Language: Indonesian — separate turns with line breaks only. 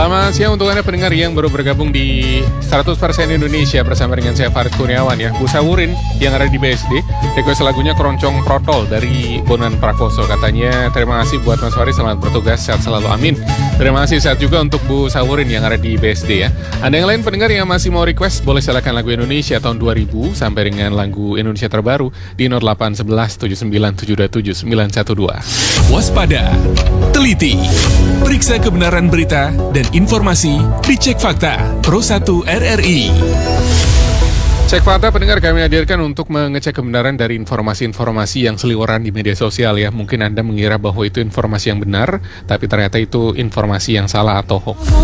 Selamat siang untuk Anda pendengar yang baru bergabung di 100% Indonesia bersama dengan saya Farid Kurniawan ya. Bu Sawurin yang ada di BSD, request lagunya Keroncong Protol dari Bonan Prakoso. Katanya terima kasih buat Mas Farid, selamat bertugas, sehat selalu, amin. Terima kasih sehat juga untuk Bu Sawurin yang ada di BSD ya. Anda yang lain pendengar yang masih mau request, boleh silakan lagu Indonesia tahun 2000 sampai dengan lagu Indonesia terbaru di 0811 79 727 912.
Waspada, teliti, periksa kebenaran berita dan informasi, dicek fakta Pro 1 RRI.
Cek fakta pendengar kami hadirkan untuk mengecek kebenaran dari informasi-informasi yang seliweran di media sosial ya. Mungkin Anda mengira bahwa itu informasi yang benar, tapi ternyata itu informasi yang salah atau hoax.